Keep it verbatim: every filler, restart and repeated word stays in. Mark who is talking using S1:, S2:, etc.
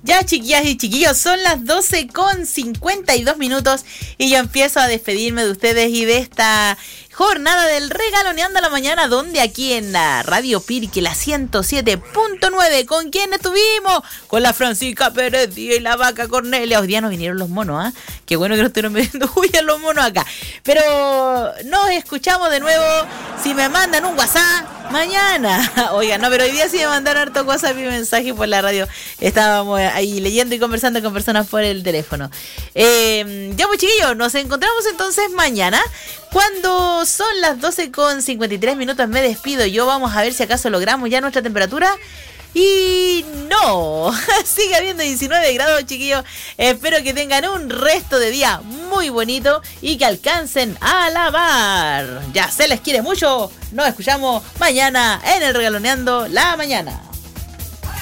S1: Ya, chiquillas y chiquillos, son las doce con cincuenta y dos minutos y yo empiezo a despedirme de ustedes y de esta jornada del Regaloneando la Mañana, donde aquí en la Radio Pirque, la ciento siete punto nueve, ¿con quién estuvimos? Con la Francisca Pérez y la Vaca Cornelia. Hoy día nos vinieron los monos, ¿ah? ¿eh? Qué bueno que no estén metiendo huya los monos acá. Pero nos escuchamos de nuevo. Si me mandan un WhatsApp, mañana. Oigan, no, pero hoy día sí me mandaron harto WhatsApp y mensaje por la radio. Estábamos ahí leyendo y conversando con personas por el teléfono. Eh, ya pues, chiquillos, nos encontramos entonces mañana. Cuando son las doce con cincuenta y tres minutos me despido. Yo vamos a ver si acaso logramos ya nuestra temperatura. Y no, sigue habiendo diecinueve grados, chiquillos. Espero que tengan un resto de día muy bonito y que alcancen a lavar. Ya se les quiere mucho. Nos escuchamos mañana en el Regaloneando la Mañana.